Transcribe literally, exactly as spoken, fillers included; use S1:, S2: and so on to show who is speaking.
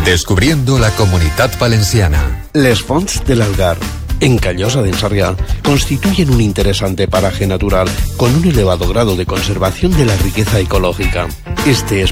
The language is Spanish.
S1: Descubriendo la Comunitat Valenciana.
S2: Les Fonts del Algar, en Callosa d'en Sarriá, constituyen un interesante paraje natural con un elevado grado de conservación de la riqueza ecológica. Este es